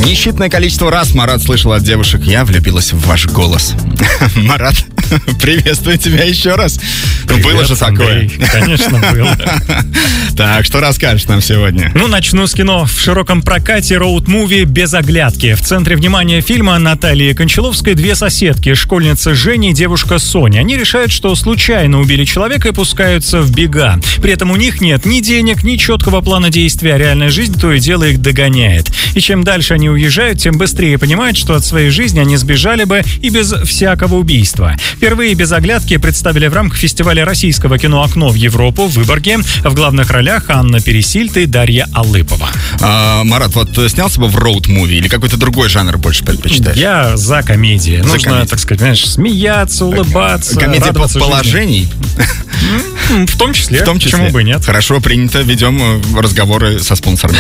Несчетное количество раз Марат слышал от девушек: «Я влюбилась в ваш голос». Марат, приветствую тебя еще раз. Привет, было же Андрей. такое. Конечно, было. Так, что расскажешь нам сегодня? Начну с кино. В широком прокате роуд-муви «Без оглядки». В центре внимания фильма Натальи Кончаловской две соседки, школьница Женя и девушка Соня. Они решают, что случайно убили человека и пускаются в бега. При этом у них нет ни денег, ни четкого плана действия, а реальная жизнь то и дело их догоняет. И чем дальше они уезжают, тем быстрее понимают, что от своей жизни они сбежали бы и без всякого убийства. Впервые «Без оглядки» представили в рамках фестиваля российского кино «Окно в Европу» в Выборге. В главных ролях Анна Пересильд и Дарья Алыпова. Марат, вот снялся бы в роуд-муви или какой-то другой жанр больше предпочитаешь? Я за комедии. Нужно, комедию. так сказать, знаешь, смеяться, улыбаться, Комедия радоваться положений? жизни. В том числе. В том числе. Почему бы и нет? Хорошо, принято. Ведем разговоры со спонсорами.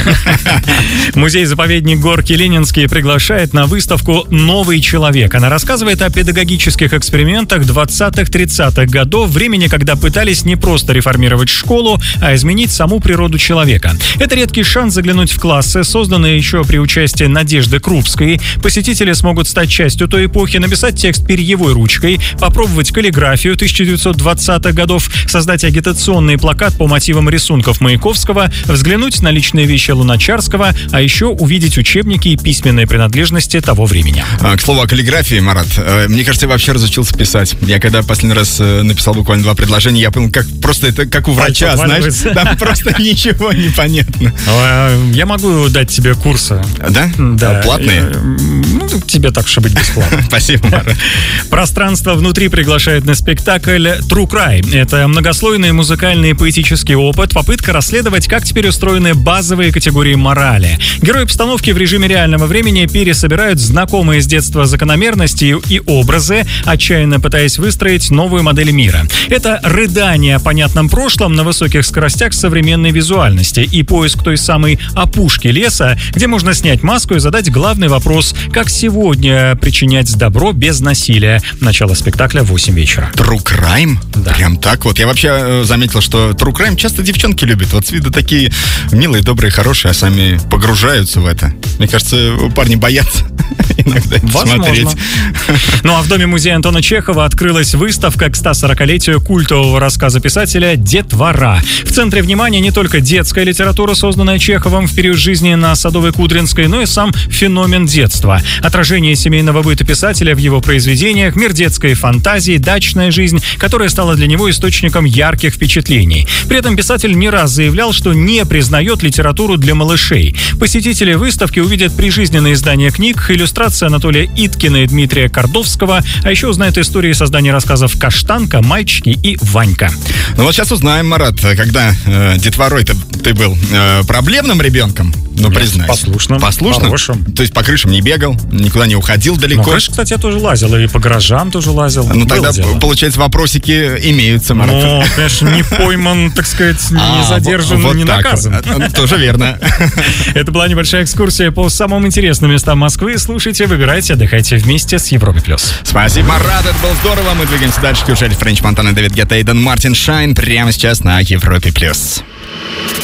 Музей-заповедник Горки Ленинские приглашает на выставку «Новый человек». Она рассказывает о педагогических экспериментах 20-30-х годов, времени, когда пытались не просто реформировать школу, а изменить саму природу человека. Это редкий шанс заглянуть в классы, созданные еще при участии Надежды Крупской. Посетители смогут стать частью той эпохи, написать текст перьевой ручкой, попробовать каллиграфию 1920-х годов, создать агитационный плакат по мотивам рисунков Маяковского, взглянуть на личные вещи Луначарского, а еще увидеть учебники и письменные принадлежности того времени. К слову о каллиграфии, Марат, мне кажется, я вообще разучился писать. Я когда последний раз написал буквально 2 предложения, я понял, как просто это как у врача, знаешь, там просто ничего не понятно. Я могу дать тебе курсы. Да? Да. Платные? Тебе так уж и быть бесплатно. Спасибо, Марат. Пространство внутри приглашает на спектакль True Crime. Это многослойный музыкальный и поэтический опыт, попытка расследовать, как теперь устроены базовые категории морали. Герои постановки в режиме реального времени пересобирают знакомые с детства закономерности и образы, отчаянно пытаясь выстроить новую модель мира. Это рыдание о понятном прошлом на высоких скоростях современной визуальности и поиск той самой опушки леса, где можно снять маску и задать главный вопрос: как сегодня причинять добро без насилия. Начало спектакля в 8 вечера. True Crime? Да. Прям так вот. Я вообще заметил, что True Crime часто девчонки любят. Вот с виду такие милые, добрые, хорошие, а сами погружаются в это. Мне кажется, парни боятся иногда это смотреть. Ну а в Доме-музея Антона Чехова открылась выставка к 140-летию культового рассказа писателя «Детвора». В центре внимания не только детская литература, созданная Чеховым в период жизни на Садовой Кудринской, но и сам феномен детства. Отражение семейного быта писателя в его произведениях, мир детской фантазии, дачная жизнь, которая стала для него источником ярких впечатлений. При этом писатель не раз заявлял, что не признает литературу для малышей. Посетители выставки увидят прижизненные издания книг, иллюстрации Анатолия Иткина и Дмитрия Кордовского, а еще узнают истории создания рассказов «Каштанка», «Мальчики» и «Ванька». Ну вот сейчас узнаем, Марат, когда детворой-то ты был проблемным ребенком? Ну, признайся. Послушным. Послушным? Хорошим. То есть по крышам не бегал, никуда не уходил далеко? Ну, крыша, кстати, я тоже лазил, и по гаражам тоже лазил. Ну, Было тогда, дело. получается, вопросики имеются, Марат. Ну, конечно, не пойман, так сказать, не задержан, вот не так наказан. вот. Тоже верно. Это была небольшая экскурсия по самым интересным местам Москвы. Слушайте, выбирайте, отдыхайте вместе с Европе+. Спасибо, Марат, это было здорово. Мы двигаемся дальше. Кюшель, Френч Монтана, Дэвид Гетта, Эйден Мартин Шайн. Прямо сейчас на Европе+.